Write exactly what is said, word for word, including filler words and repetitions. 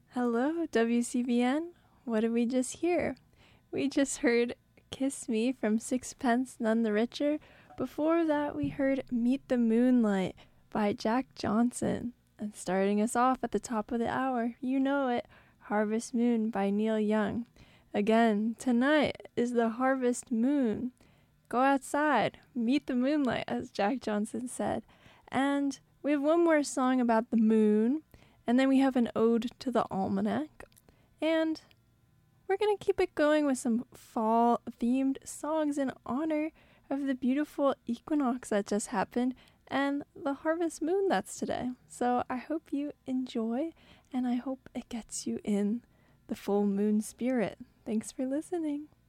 Hello, W C B N. What did we just hear? We just heard Kiss Me from Sixpence None the Richer. Before that, we heard Meet the Moonlight by Jack Johnson. And starting us off at the top of the hour, you know it, Harvest Moon by Neil Young. Again, tonight is the harvest moon. Go outside, meet the moonlight, as Jack Johnson said. And we have one more song about the moon. And then we have an ode to the almanac. And we're going to keep it going with some fall-themed songs in honor of the beautiful equinox that just happened and the harvest moon that's today. So I hope you enjoy, and I hope it gets you in the full moon spirit. Thanks for listening.